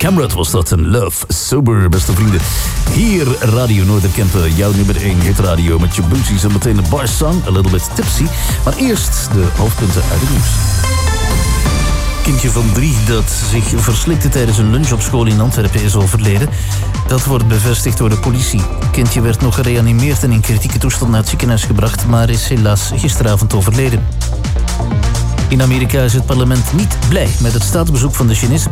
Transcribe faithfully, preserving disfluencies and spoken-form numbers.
Camrad was dat, een Love Sober, beste vrienden. Hier, Radio Noorderkempen, jouw nummer één hitradio met je booties en meteen een bar song, a little bit tipsy. Maar eerst de hoofdpunten uit het nieuws. Kindje van drie dat zich verslikte tijdens een lunch op school in Antwerpen is overleden. Dat wordt bevestigd door de politie. Kindje werd nog gereanimeerd en in kritieke toestand naar het ziekenhuis gebracht, maar is helaas gisteravond overleden. In Amerika is het parlement niet blij met het staatsbezoek van de Chinese